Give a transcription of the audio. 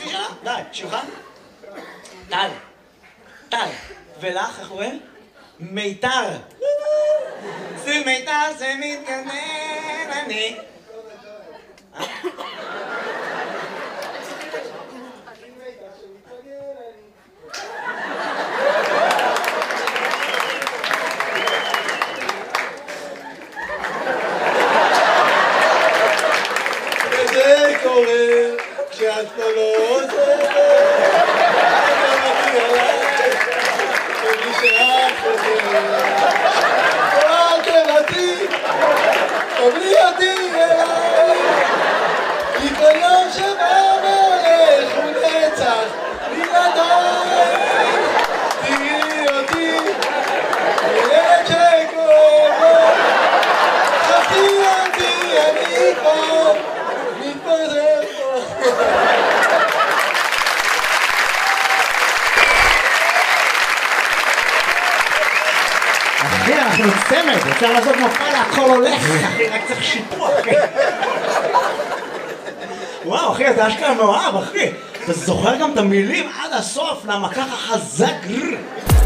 חצי שנה? די, שלך? טל. טל. ולך, איך קוראים? מיתר. זה מיתר שמתגנן אני. וזה קורה כשאת פה לא עוזרת, אתה מגיע אליי, ומי שאת חוזרת, אל תבטי, תבלי אותי אליי, כי כל יום שבא והולך הוא נצח בלעדיי, תראי אותי, ילד שכואב לו, חכי אותי, אני פה, מתפזר פה. אחי, אנחנו צמד, אפשר לעשות מופע להכל הולך, אחי, רק צריך שיפוע, אחי. וואו, אחי, אתה אשכרה מאוהב, אחי. אתה זוכר גם את המילים עד הסוף, למה ככה חזק?